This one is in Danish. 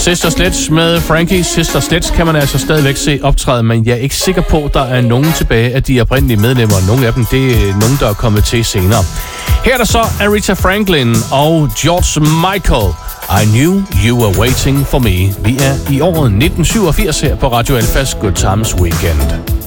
Sister Sledge med Frankie. Sister Sledge kan man altså stadigvæk se optræde, men jeg er ikke sikker på, at der er nogen tilbage af de oprindelige medlemmer. Nogle af dem, det er nogen, der er kommet til senere. Her er der så Aretha Franklin og George Michael. I Knew You Were Waiting For Me. Vi er i året 1987 her på Radio Alfas Good Times Weekend.